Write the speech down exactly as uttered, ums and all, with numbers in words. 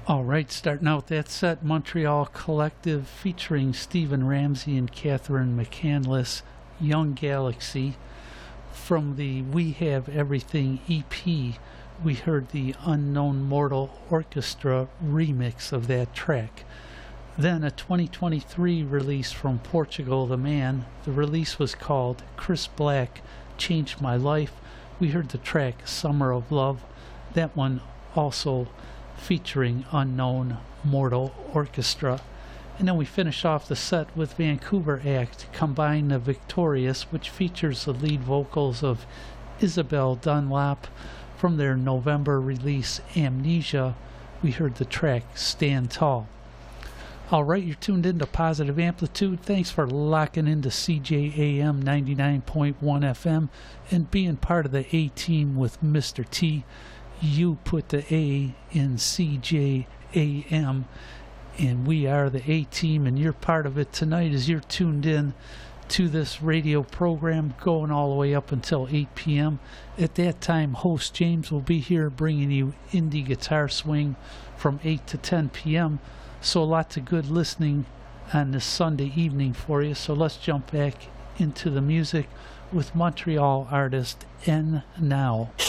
All right, starting out that set, Montreal Collective featuring Stephen Ramsey and Catherine McCandless, Young Galaxy. From the We Have Everything E P, we heard the Unknown Mortal Orchestra remix of that track. Then a twenty twenty-three release from Portugal the Man. The release was called Chris Black Changed My Life. We heard the track Summer of Love. That one also featuring Unknown Mortal Orchestra. And then we finish off the set with Vancouver Act, Combine the Victorious, which features the lead vocals of Isabel Dunlop. From their November release Amnesia, we heard the track Stand Tall. Alright, you're tuned into Positive Amplitude. Thanks for locking into C J A M ninety-nine point one F M and being part of the A-Team with Mister T. You put the A in C J A M, and we are the A-Team, and you're part of it tonight as you're tuned in to this radio program going all the way up until eight p.m. At that time, host James will be here bringing you indie guitar swing from eight to ten p.m. So lots of good listening on this Sunday evening for you. So let's jump back into the music with Montreal artist N Now.